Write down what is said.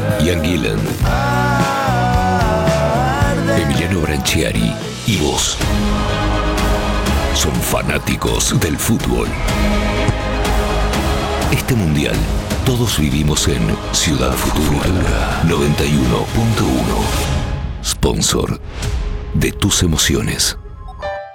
Ian Gillan, Emiliano Branchiari y vos son fanáticos del fútbol. Este mundial todos vivimos en Ciudad Futura 91.1. Sponsor de tus emociones.